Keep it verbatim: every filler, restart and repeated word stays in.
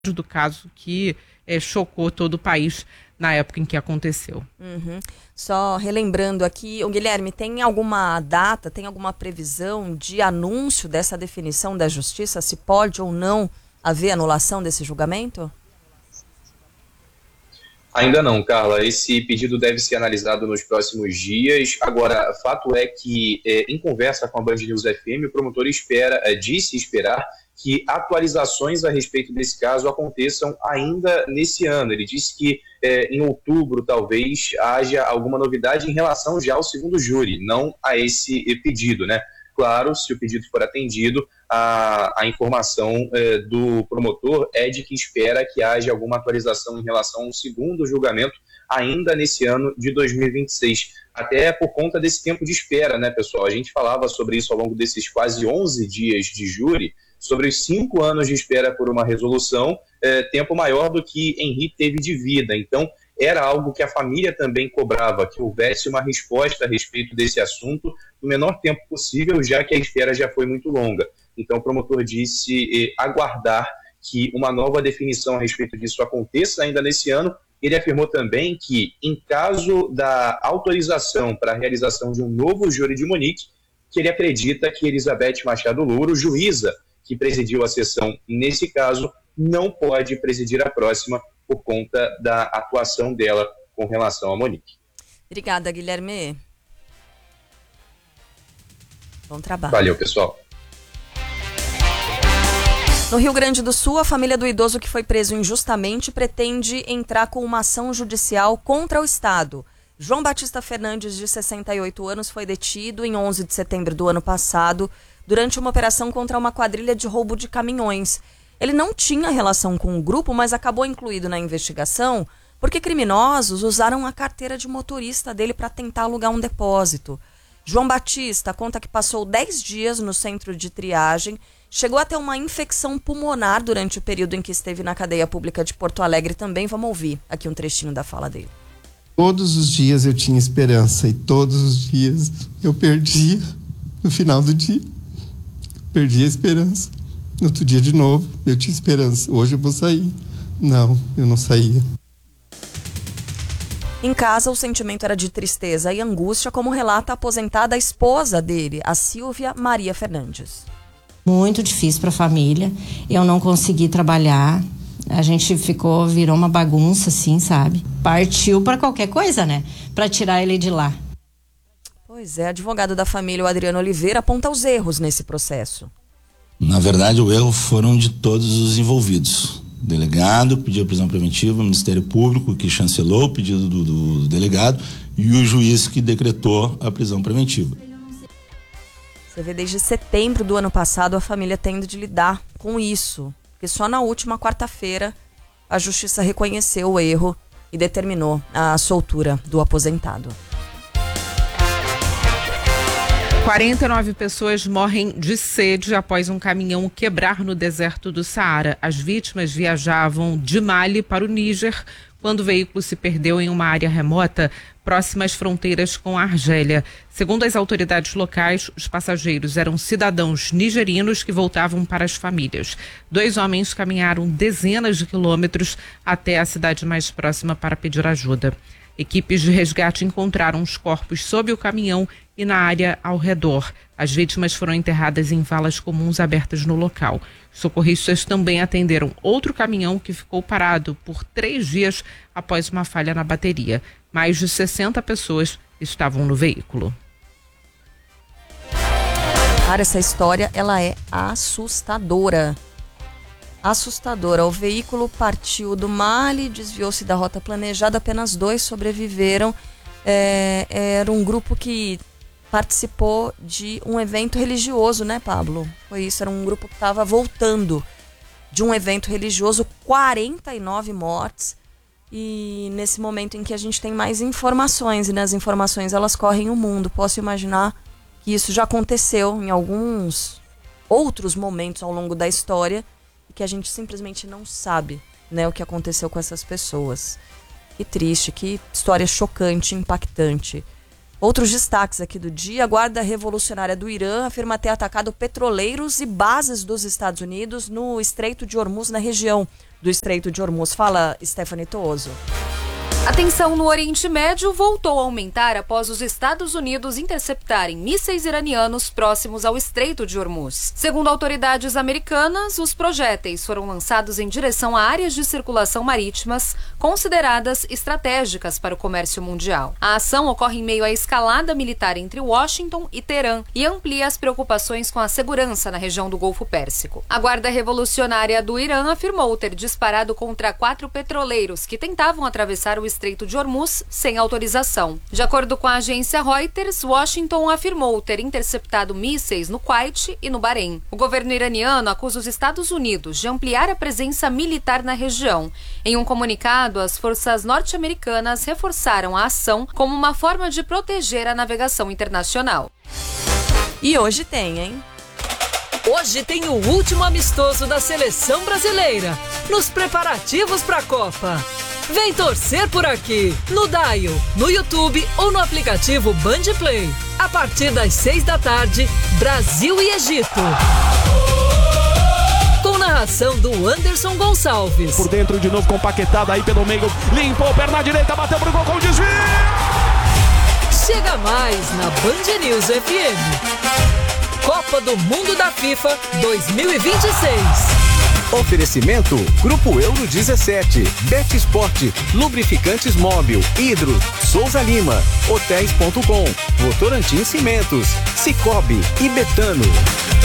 do caso que é, chocou todo o país na época em que aconteceu. Uhum. Só relembrando aqui, o Guilherme, tem alguma data, tem alguma previsão de anúncio dessa definição da justiça, se pode ou não haver anulação desse julgamento? Ainda não, Carla. Esse pedido deve ser analisado nos próximos dias. Agora, fato é que, é, em conversa com a Band News F M, o promotor espera, é, disse esperar que atualizações a respeito desse caso aconteçam ainda nesse ano. Ele disse que é, em outubro, talvez, haja alguma novidade em relação já ao segundo júri, não a esse pedido, né? Claro, se o pedido for atendido, a, a informação é, do promotor é de que espera que haja alguma atualização em relação ao segundo julgamento ainda nesse ano de dois mil e vinte e seis. Até por conta desse tempo de espera, né, pessoal? A gente falava sobre isso ao longo desses quase onze dias de júri, sobre os cinco anos de espera por uma resolução, é, tempo maior do que Henri teve de vida. Então, era algo que a família também cobrava, que houvesse uma resposta a respeito desse assunto no menor tempo possível, já que a espera já foi muito longa. Então, o promotor disse eh, aguardar que uma nova definição a respeito disso aconteça ainda nesse ano. Ele afirmou também que, em caso da autorização para a realização de um novo júri de Munique, que ele acredita que Elizabeth Machado Louro, juíza que presidiu a sessão nesse caso, não pode presidir a próxima por conta da atuação dela com relação a Monique. Obrigada, Guilherme. Bom trabalho. Valeu, pessoal. No Rio Grande do Sul, a família do idoso que foi preso injustamente pretende entrar com uma ação judicial contra o Estado. João Batista Fernandes, de sessenta e oito anos, foi detido em onze de setembro do ano passado durante uma operação contra uma quadrilha de roubo de caminhões. Ele não tinha relação com o grupo, mas acabou incluído na investigação porque criminosos usaram a carteira de motorista dele para tentar alugar um depósito. João Batista conta que passou dez dias no centro de triagem, chegou a ter uma infecção pulmonar durante o período em que esteve na cadeia pública de Porto Alegre também. Vamos ouvir aqui um trechinho da fala dele. Todos os dias eu tinha esperança e todos os dias eu perdia no final do dia. Perdi a esperança. No outro dia de novo, eu tinha esperança. Hoje eu vou sair. Não, eu não saía. Em casa, o sentimento era de tristeza e angústia, como relata a aposentada esposa dele, a Silvia Maria Fernandes. Muito difícil para a família. Eu não consegui trabalhar. A gente ficou, virou uma bagunça, assim, sabe? Partiu para qualquer coisa, né? Para tirar ele de lá. Pois é, advogado da família, o Adriano Oliveira, aponta os erros nesse processo. Na verdade, o erro foram de todos os envolvidos. O delegado pediu a prisão preventiva, o Ministério Público que chancelou o pedido do, do, do delegado e o juiz que decretou a prisão preventiva. Você vê, desde setembro do ano passado, a família tendo de lidar com isso. Porque só na última quarta-feira a justiça reconheceu o erro e determinou a soltura do aposentado. quarenta e nove pessoas morrem de sede após um caminhão quebrar no deserto do Saara. As vítimas viajavam de Mali para o Níger quando o veículo se perdeu em uma área remota próxima às fronteiras com a Argélia. Segundo as autoridades locais, os passageiros eram cidadãos nigerinos que voltavam para as famílias. Dois homens caminharam dezenas de quilômetros até a cidade mais próxima para pedir ajuda. Equipes de resgate encontraram os corpos sob o caminhão e na área ao redor. As vítimas foram enterradas em valas comuns abertas no local. Os socorristas também atenderam outro caminhão que ficou parado por três dias após uma falha na bateria. Mais de sessenta pessoas estavam no veículo. Cara, essa história, ela é assustadora. Assustadora. O veículo partiu do Mali, desviou-se da rota planejada, apenas dois sobreviveram. É, era um grupo que participou de um evento religioso, né, Pablo? Foi isso, era um grupo que estava voltando de um evento religioso, quarenta e nove mortes. E nesse momento em que a gente tem mais informações, e nas informações elas correm o mundo, posso imaginar que isso já aconteceu em alguns outros momentos ao longo da história, e que a gente simplesmente não sabe, né, o que aconteceu com essas pessoas. Que triste, que história chocante, impactante. Outros destaques aqui do dia: a Guarda Revolucionária do Irã afirma ter atacado petroleiros e bases dos Estados Unidos no Estreito de Hormuz, na região do Estreito de Hormuz. Fala, Stephanie Tooso. A tensão no Oriente Médio voltou a aumentar após os Estados Unidos interceptarem mísseis iranianos próximos ao Estreito de Hormuz. Segundo autoridades americanas, os projéteis foram lançados em direção a áreas de circulação marítimas consideradas estratégicas para o comércio mundial. A ação ocorre em meio à escalada militar entre Washington e Teherã e amplia as preocupações com a segurança na região do Golfo Pérsico. A Guarda Revolucionária do Irã afirmou ter disparado contra quatro petroleiros que tentavam atravessar o Estreito de Hormuz sem autorização. De acordo com a agência Reuters, Washington afirmou ter interceptado mísseis no Kuwait e no Bahrein. O governo iraniano acusa os Estados Unidos de ampliar a presença militar na região. Em um comunicado, as forças norte-americanas reforçaram a ação como uma forma de proteger a navegação internacional. E hoje tem, hein? Hoje tem o último amistoso da seleção brasileira nos preparativos para a Copa. Vem torcer por aqui, no Dial, no YouTube ou no aplicativo Band Play. A partir das seis da tarde, Brasil e Egito. Com narração do Anderson Gonçalves. Por dentro de novo, compaquetado aí pelo meio. Limpou, perna direita, bateu pro gol com desvio. Chega mais na Band News F M. Copa do Mundo da FIFA dois mil e vinte e seis. Oferecimento Grupo Euro dezessete, Bet Sport, Lubrificantes Móbil, Hidro, Souza Lima, Hotéis ponto com, Votorantim Cimentos, Cicobi e Betano.